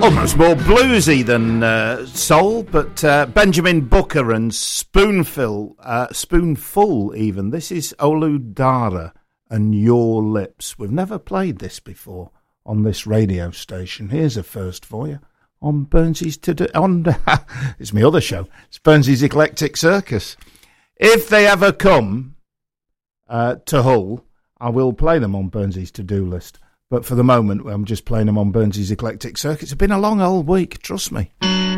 Almost more bluesy than soul, but Benjamin Booker and Spoonful even. This is Olu Dara and Your Lips. We've never played this before on this radio station. Here's a first for you on Burnsy's it's my other show. It's Burnsy's Eclectic Circus. If they ever come to Hull, I will play them on Burnsy's to-do list. But for the moment, I'm just playing them on Burnsy's Eclectic Circuit. It's been a long old week, trust me.